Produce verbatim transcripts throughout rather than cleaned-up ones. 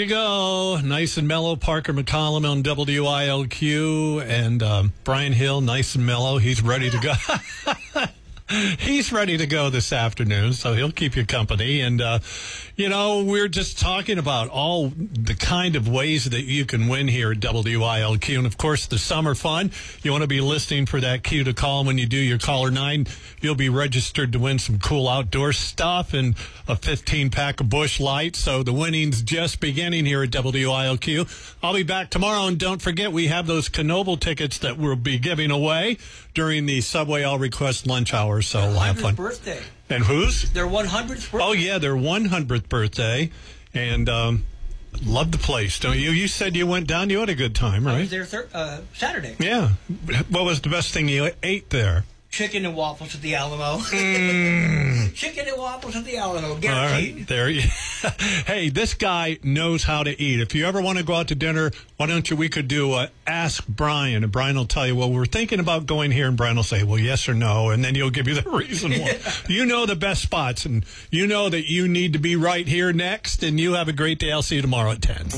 you go. Nice and mellow. Parker McCollum on W I L Q. And um, Brian Hill, nice and mellow. He's ready to go. He's ready to go this afternoon, so he'll keep you company. And, uh, you know, we're just talking about all the kind of ways that you can win here at W I L Q. And, of course, the summer fun. You want to be listening for that cue to call. When you do your caller nine, you'll be registered to win some cool outdoor stuff and a fifteen-pack of Busch Light. So the winning's just beginning here at W I L Q. I'll be back tomorrow, and don't forget, we have those Knoebel tickets that we'll be giving away during the Subway All Request lunch hour. So we'll have fun. Birthday. And whose? Their one hundredth birthday. Oh, yeah, their one hundredth birthday. And um, love the place, don't you? You said you went down. You had a good time, right? I was there thir- uh, Saturday. Yeah. What was the best thing you ate there? Chicken and waffles at the Alamo. Mm. Chicken and waffles at the Alamo. All Guaranteed. right, there you. Hey, this guy knows how to eat. If you ever want to go out to dinner, why don't you? We could do a Ask Brian, and Brian will tell you, well, we're thinking about going here, and Brian will say, well, yes or no, and then he'll give you the reason why. You know the best spots, and you know that you need to be right here next, and you have a great day. I'll see you tomorrow at ten.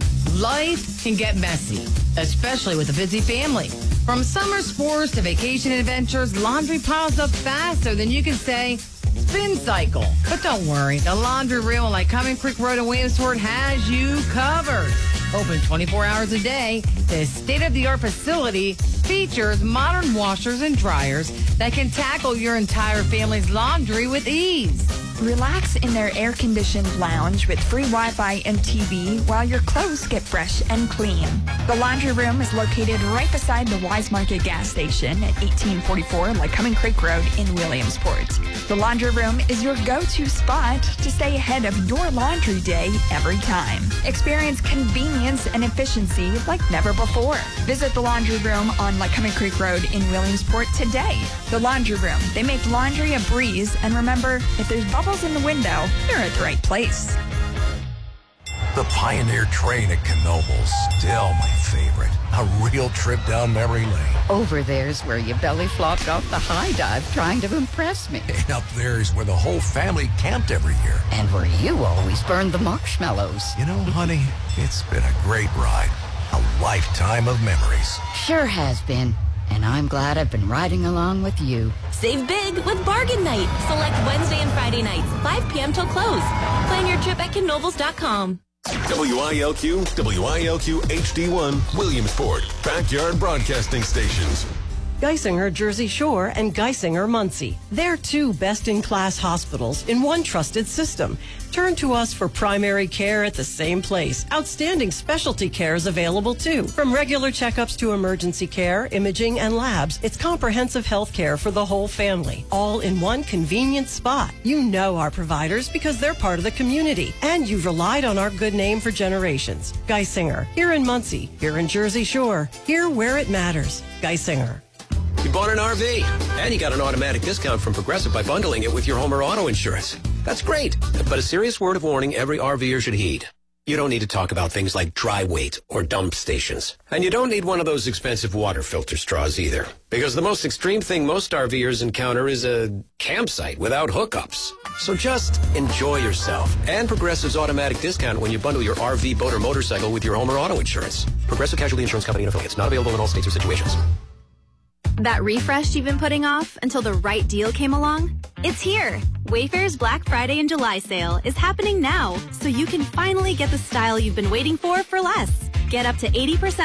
Life can get messy, especially with a busy family. From summer sports to vacation adventures, laundry piles up faster than you can say spin cycle. But don't worry, the laundry room like Cumming Creek Road in Williamsport has you covered. Open twenty-four hours a day, this state-of-the-art facility features modern washers and dryers that can tackle your entire family's laundry with ease. Relax in their air-conditioned lounge with free Wi-Fi and T V while your clothes get fresh and clean. The laundry room is located right beside the Wise Market gas station at eighteen forty-four Lycoming Creek Road in Williamsport. The laundry room is your go-to spot to stay ahead of your laundry day every time. Experience convenience and efficiency like never before. Visit the laundry room on Lycoming Creek Road in Williamsport today. The laundry room, they make laundry a breeze, and remember, if there's bubbles in the window, they're at the right place. The Pioneer train at Knoebel, still my favorite. A real trip down memory lane. Over there's where you belly flopped off the high dive trying to impress me. And up there's where the whole family camped every year. And where you always burned the marshmallows. You know, honey, it's been a great ride. A lifetime of memories. Sure has been. And I'm glad I've been riding along with you. Save big with Bargain Night. Select Wednesday and Friday nights, five p.m. till close. Plan your trip at knoebels dot com. W I L Q, W I L Q H D one, Williamsport, backyard broadcasting stations. Geisinger Jersey Shore and Geisinger Muncie. They're two best-in-class hospitals in one trusted system. Turn to us for primary care at the same place. Outstanding specialty care is available too. From regular checkups to emergency care, imaging, and labs, it's comprehensive health care for the whole family. All in one convenient spot. You know our providers because they're part of the community. And you've relied on our good name for generations. Geisinger. Here in Muncie. Here in Jersey Shore. Here where it matters. Geisinger. You bought an R V, and you got an automatic discount from Progressive by bundling it with your home or auto insurance. That's great, but a serious word of warning every RVer should heed. You don't need to talk about things like dry weight or dump stations. And you don't need one of those expensive water filter straws either. Because the most extreme thing most RVers encounter is a campsite without hookups. So just enjoy yourself. And Progressive's automatic discount when you bundle your R V, boat, or motorcycle with your home or auto insurance. Progressive Casualty Insurance Company and affiliates. Not available in all states or situations. That refresh you've been putting off until the right deal came along? It's here! Wayfair's Black Friday and July sale is happening now, so you can finally get the style you've been waiting for for less. Get up to eighty percent